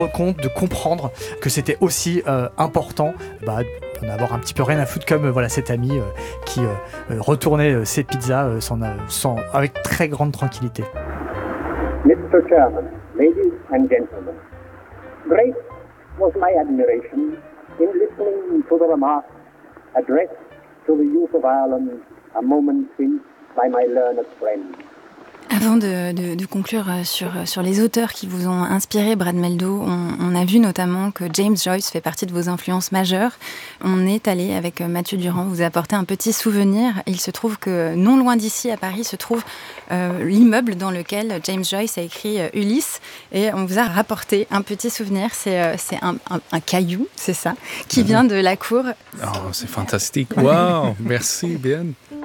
compte, de comprendre que c'était aussi important d'en avoir un petit peu rien à foutre comme cet ami qui retournait ses pizzas avec très grande tranquillité. Mr. Chairman, ladies and gentlemen, great was my admiration in listening to the remarks addressed to the youth of Ireland a moment since by my learned friend. Avant de conclure sur les auteurs qui vous ont inspiré, Brad Mehldau, on a vu notamment que James Joyce fait partie de vos influences majeures. On est allé avec Mathieu Durand vous apporter un petit souvenir. Il se trouve que non loin d'ici, à Paris, se trouve l'immeuble dans lequel James Joyce a écrit Ulysse. Et on vous a rapporté un petit souvenir. C'est un caillou, c'est ça, qui vient de la cour. Oh, c'est fantastique. Wow, merci, bien.